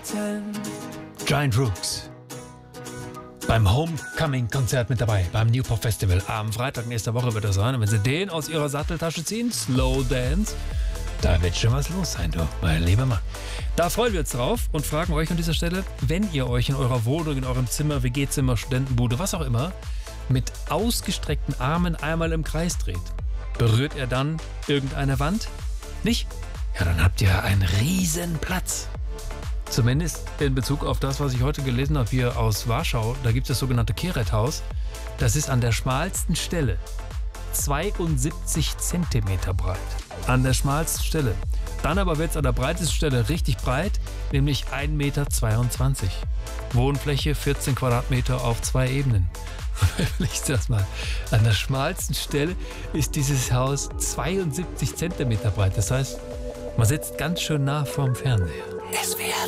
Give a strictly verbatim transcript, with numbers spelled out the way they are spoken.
Giant Rooks. Beim Homecoming-Konzert mit dabei, beim Newport Festival. Am Freitag nächster Woche wird das sein. Und wenn Sie den aus Ihrer Satteltasche ziehen, Slow Dance, da wird schon was los sein, du, mein lieber Mann. Da freuen wir uns drauf und fragen euch an dieser Stelle, wenn ihr euch in eurer Wohnung, in eurem Zimmer, W G-Zimmer, Studentenbude, was auch immer, mit ausgestreckten Armen einmal im Kreis dreht, berührt er dann irgendeine Wand? Nicht? Ja, dann habt ihr einen riesen Platz. Zumindest in Bezug auf das, was ich heute gelesen habe hier aus Warschau. Da gibt es das sogenannte Kierethaus. Das ist an der schmalsten Stelle zweiundsiebzig Zentimeter breit. An der schmalsten Stelle. Dann aber wird es an der breitesten Stelle richtig breit, nämlich ein Meter zweiundzwanzig. Wohnfläche vierzehn Quadratmeter auf zwei Ebenen. Überlegt das mal. An der schmalsten Stelle ist dieses Haus zweiundsiebzig Zentimeter breit. Das heißt, man sitzt ganz schön nah vorm Fernseher. Es wäre